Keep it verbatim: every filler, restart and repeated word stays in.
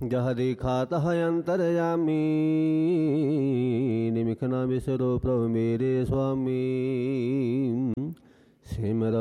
जह देखा तह अंतरयामी निमिख न बिसरो प्रभु मेरे स्वामी। सिमर